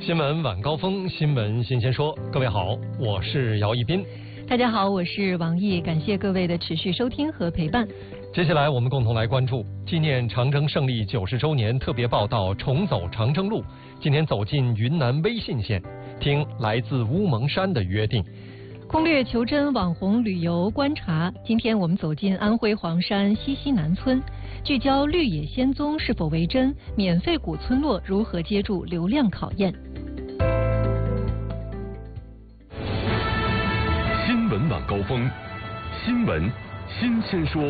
新闻晚高峰，新闻新鲜说。各位好，我是姚一斌。 大家好，我是王毅，感谢各位的持续收听和陪伴。 接下来我们共同来关注纪念长征胜利90周年特别报道《重走长征路》。今天走进云南威信县，听来自乌蒙山的约定。 攻略求真网红旅游观察，今天我们走进安徽黄山西南村，聚焦绿野仙踪是否为真，免费古村落如何接住流量考验。 新闻晚高峰，新闻新鲜说。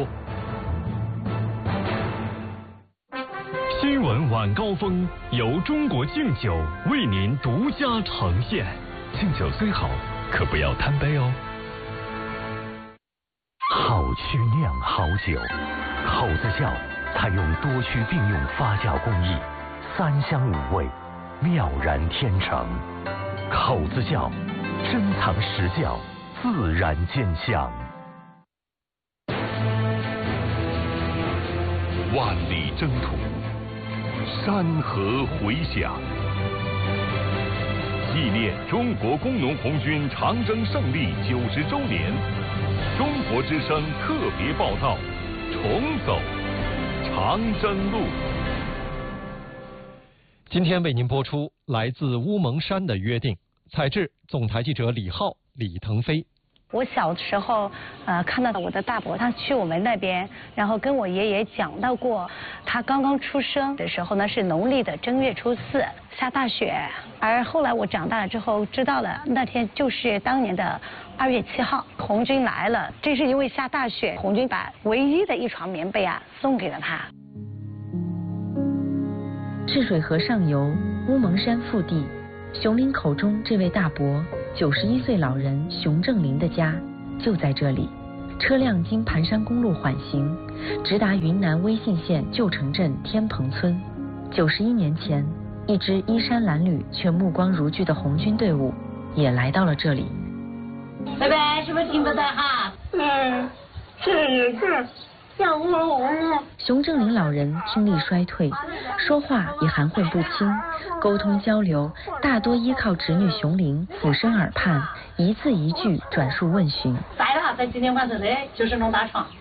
新闻晚高峰由中国敬酒为您独家呈现。敬酒虽好，可不要贪杯哦。好曲酿好酒，口子窖采用多区并用发酵工艺，3香5味，妙然天成。口子窖珍藏实窖，自然兼香。万里征途，山河回响。纪念中国工农红军长征胜利90周年，中国之声特别报道：重走长征路。 今天为您播出来自乌蒙山的约定，采制总台记者李浩、李腾飞。 我小时候，看到我的大伯他去我们那边，然后跟我爷爷讲到过，他刚刚出生的时候呢是农历的正月初4下大雪，而后来我长大了之后知道了，那天就是当年的2月7号，红军来了，正是因为下大雪，红军把唯一的一床棉被送给了他。 赤水河上游乌蒙山腹地，熊林口中这位大伯91岁老人熊正林的家就在这里。车辆经盘山公路缓行，直达云南威信县旧城镇天棚村。91年前，一支衣衫褴褛却目光如炬的红军队伍也来到了这里。 拜拜，是不是听不到哈？是。 熊正林老人听力衰退，说话也含混不清，沟通交流大多依靠侄女熊玲俯身耳畔，一字一句转述问询。 在今天晚上的就是弄大床。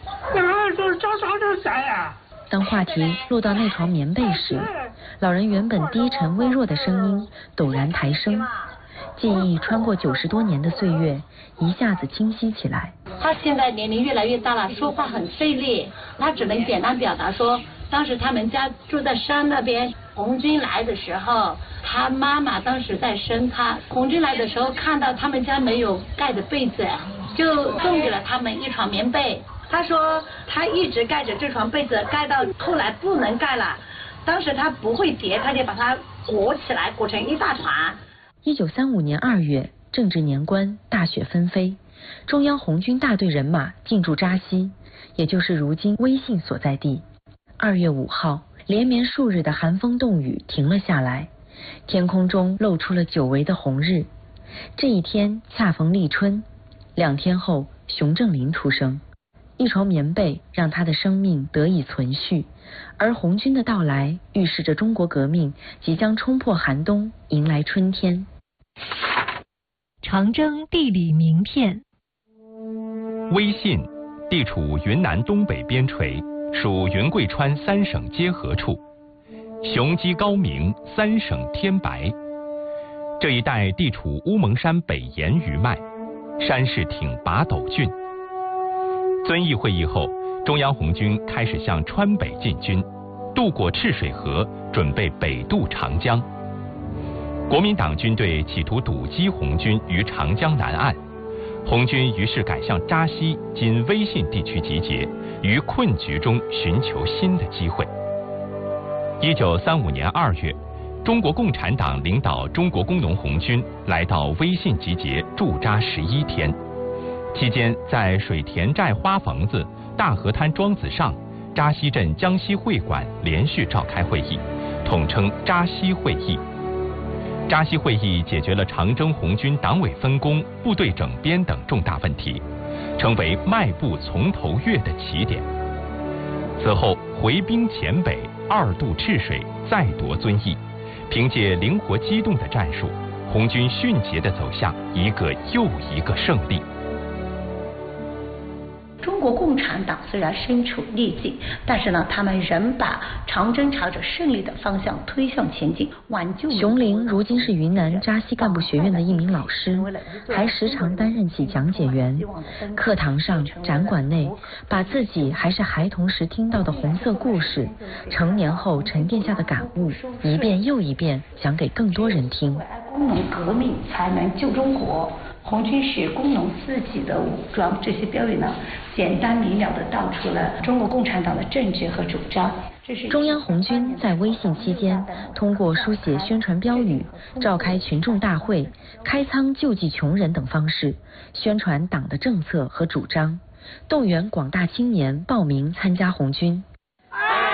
当话题落到那床棉被时，老人原本低沉微弱的声音陡然抬升，记忆穿过90多年的岁月，一下子清晰起来。 他现在年龄越来越大了，说话很费力，他只能简单表达说，当时他们家住在山那边，红军来的时候，他妈妈当时在生他，红军来的时候看到他们家没有盖的被子，就送给了他们一床棉被。他说他一直盖着这床被子，盖到后来不能盖了，当时他不会叠，他就把它裹起来，裹成一大团。 1935年2月，正值年关，大雪纷飞，中央红军大队人马进驻扎西，也就是如今威信所在地。2月5号，连绵数日的寒风冻雨停了下来，天空中露出了久违的红日。这一天恰逢立春，2天后，熊正林出生。一床棉被让他的生命得以存续，而红军的到来预示着中国革命即将冲破寒冬，迎来春天。长征地理名片。 威信地处云南东北边陲，属云贵川3省结合处，雄鸡高鸣，3省天白。这一带地处乌蒙山北沿余脉，山势挺拔陡峻。遵义会议后，中央红军开始向川北进军，渡过赤水河，准备北渡长江。国民党军队企图堵击红军于长江南岸，红军于是改向扎西（今威信地区）集结，于困局中寻求新的机会。1935年2月，中国共产党领导中国工农红军来到威信集结驻扎11天。期间，在水田寨花房子、大河滩庄子上、扎西镇江西会馆连续召开会议，统称扎西会议。扎西会议解决了长征红军党委分工、部队整编等重大问题，成为迈步从头越的起点。此后回兵黔北，2渡赤水，再夺遵义， 凭借灵活机动的战术，红军迅捷地走向一个又一个胜利。 中国共产党虽然身处逆境，但是呢，他们仍把长征朝着胜利的方向推向前进，挽救。 熊林如今是云南扎西干部学院的一名老师，还时常担任起讲解员。课堂上、展馆内，把自己还是孩童时听到的红色故事，成年后沉淀下的感悟，一遍又一遍讲给更多人听。 工农革命才能救中国。红军是工农自己的武装，这些标语呢，简单明了地道出了中国共产党的政治和主张。 中央红军在威信期间，通过书写宣传标语、召开群众大会、开仓救济穷人等方式，宣传党的政策和主张，动员广大青年报名参加红军。